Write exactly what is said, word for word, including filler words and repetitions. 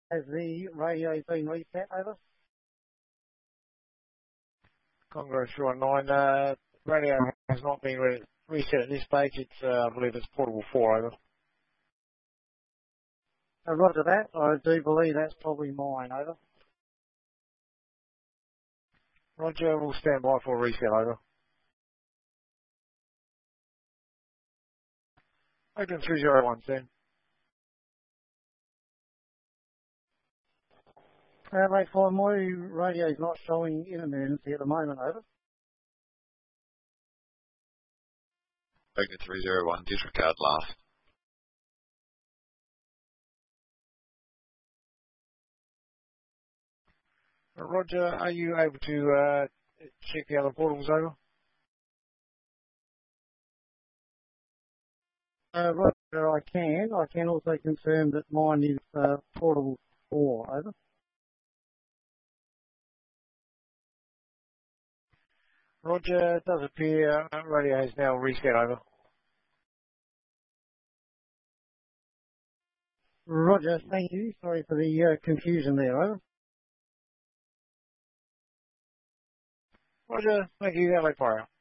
Has the radio been reset, over? Congo three one nine, uh, radio has not been re reset at this stage. It's, uh, I believe it's portable four, over. Uh, roger that. I do believe that's probably mine, over. Roger, we'll stand by for a reset, over. Open three zero one, then. Uh, mate, fine. My radio's not showing in emergency at the moment, over. Open three zero one, disregard last. Uh, Roger, are you able to uh, check the other portables, over? Uh, Roger, I can. I can also confirm that mine is uh, portable four, over. Roger, it does appear uh, radio is now reset, over. Roger, thank you. Sorry for the uh, confusion there, over. Roger, thank you, L A Fire.